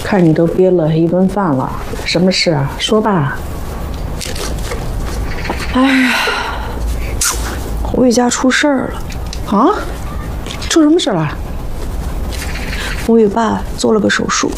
看你都憋了一顿饭了，什么事啊？说吧。 哎呀，红宇家出事儿了。 啊？出什么事了？ 红宇爸做了个手术。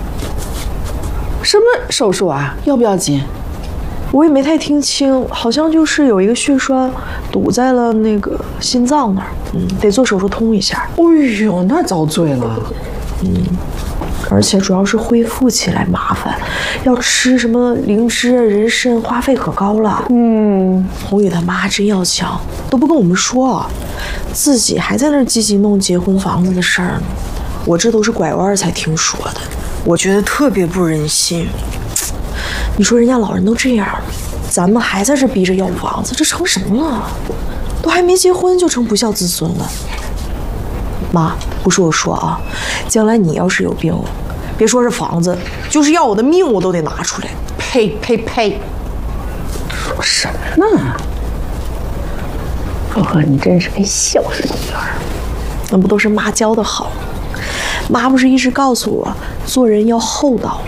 什么手术啊？要不要紧？ 我也没太听清，好像就是有一个血栓堵在了那个心脏那儿，得做手术通一下。 哎呦，那遭罪了。 而且主要是恢复起来麻烦，要吃什么灵芝啊、人参，花费可高了。红宇他妈真要强，都不跟我们说，自己还在那儿积极弄结婚房子的事儿呢。我这都是拐弯才听说的，我觉得特别不忍心。你说人家老人都这样了，咱们还在这逼着要房子，这成什么了？都还没结婚就成不孝子孙了。妈，不是我说啊，将来你要是有病了，别说是房子，就是要我的命我都得拿出来。 呸呸呸！说什么呢？凤和，你真是个孝顺女儿。 那不都是妈教的好？妈不是一直告诉我，做人要厚道。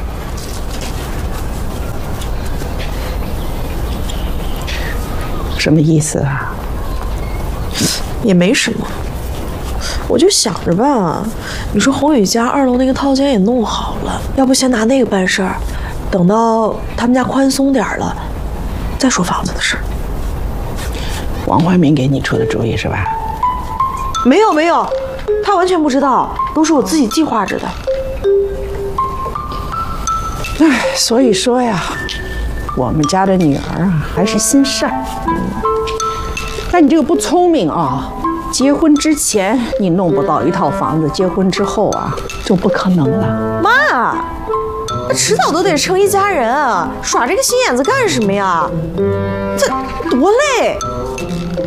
什么意思啊？ 也没什么，我就想着吧，你说宏宇家2楼那个套间也弄好了，要不先拿那个办事儿，等到他们家宽松点了，再说房子的事儿。 王怀民给你出的主意是吧？ 没有，他完全不知道，都是我自己计划着的。 哎，所以说呀，我们家的女儿啊，还是心善。但你这个不聪明啊！结婚之前你弄不到一套房子，结婚之后啊就不可能了。 妈，那迟早都得成一家人啊，耍这个心眼子干什么呀？这多累！